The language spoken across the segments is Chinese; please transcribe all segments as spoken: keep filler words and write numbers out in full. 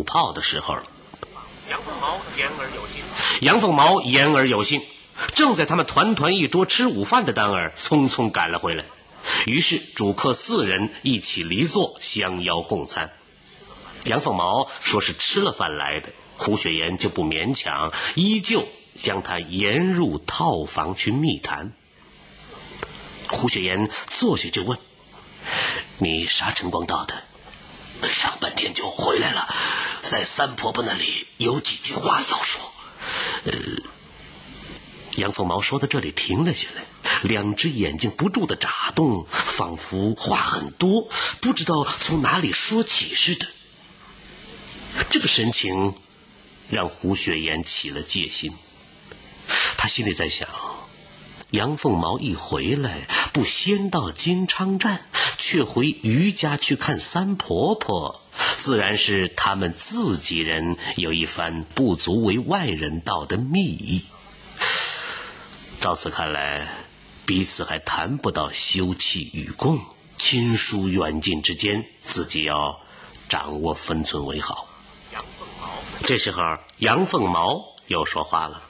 土炮的时候了。 杨凤毛言而有信， 杨凤毛言而有信，正在他们团团一桌吃午饭的当儿，匆匆赶了回来。于是主客四人一起离座，相邀共餐。杨凤毛说是吃了饭来的，胡雪岩就不勉强，依旧将他延入套房去密谈。胡雪岩坐下就问：你啥晨光到的？上半天就回来了，在三婆婆那里有几句话要说。呃，杨凤毛说到这里停了下来，两只眼睛不住地眨动，仿佛话很多，不知道从哪里说起似的。这个神情让胡雪岩起了戒心，他心里在想，杨凤毛一回来，不先到金昌站，却回余家去看三婆婆，自然是他们自己人有一番不足为外人道的密意。照此看来，彼此还谈不到休戚与共，亲疏远近之间，自己要掌握分寸为好。这时候杨凤毛又说话了：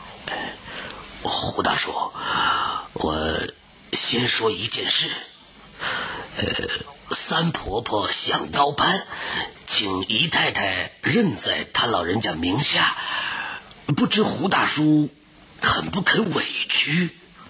胡大叔，我先说一件事。呃，三婆婆想高攀，请姨太太认在她老人家名下，不知胡大叔肯不肯委屈？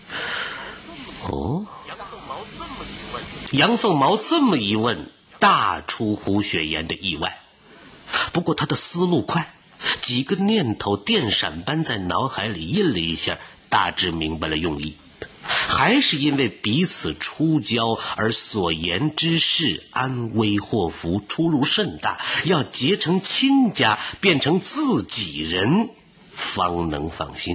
哦，杨凤毛这么一问，大出胡雪岩的意外。不过他的思路快，几个念头电闪般在脑海里印了一下，大致明白了用意。还是因为彼此初交而所言之事安危祸福出入甚大，要结成亲家，变成自己人，方能放心。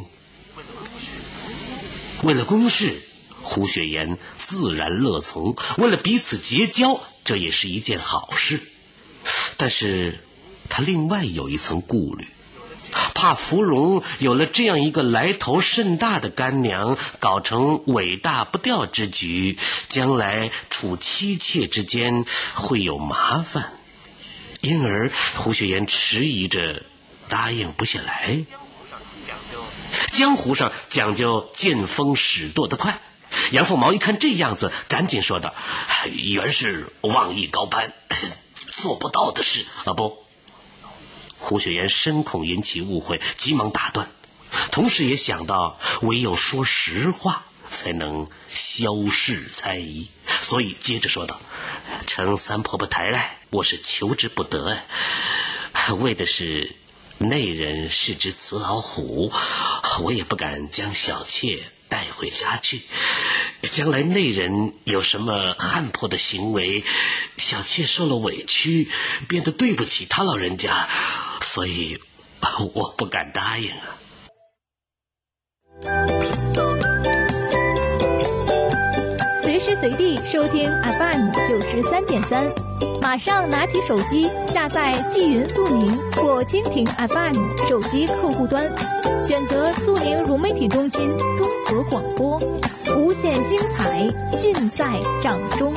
为了公事，胡雪岩自然乐从，为了彼此结交，这也是一件好事。但是他另外有一层顾虑，怕芙蓉有了这样一个来头甚大的干娘，搞成尾大不掉之局，将来处妻妾之间会有麻烦，因而胡雪岩迟疑着答应不下来。江湖上讲究见风使舵的快，杨凤毛一看这样子，赶紧说道：原是妄意高攀，做不到的事啊！不。胡雪岩深恐引起误会，急忙打断，同时也想到唯有说实话才能消逝猜疑，所以接着说道：承三婆婆抬爱，我是求之不得，为的是内人是只雌老虎，我也不敢将小妾带回家去，将来内人有什么悍迫的行为，小妾受了委屈，变得对不起他老人家，所以我不敢答应啊。 随时随地收听 F M 九十三点三，马上拿起手机下载纪云速宁或蜻蜓 F M 手机客户端，选择速宁融媒体中心综合广播，无限精彩尽在掌中。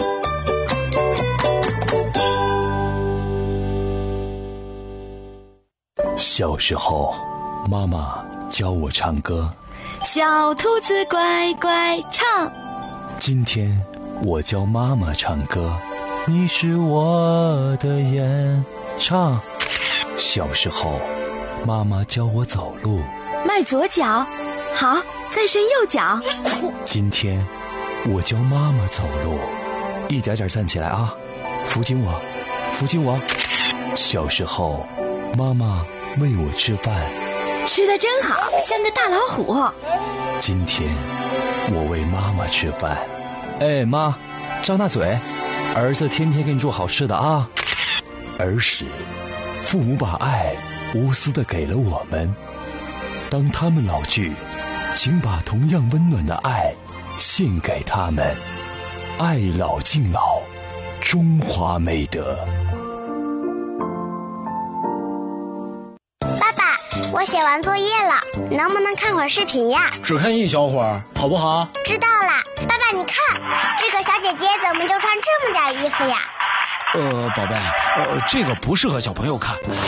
小时候，妈妈教我唱歌， 小兔子乖乖唱。 今天我教妈妈唱歌，你是我的眼唱。小时候，妈妈教我走路， 迈左脚，好，再伸右脚。 今天我教妈妈走路，一点点站起来啊，扶紧我，扶紧我。小时候，妈妈喂我吃饭， 吃得真好，像个大老虎。 今天我喂妈妈吃饭，哎妈，张大嘴，儿子天天给你做好吃的啊。儿时，父母把爱无私地给了我们，当他们老去，请把同样温暖的爱献给他们。爱老敬老，中华美德。 我写完作业了，能不能看会儿视频呀？ 只看一小会儿，好不好？ 知道啦。爸爸，你看，这个小姐姐怎么就穿这么点衣服呀？ 呃，宝贝，呃，这个不适合小朋友看，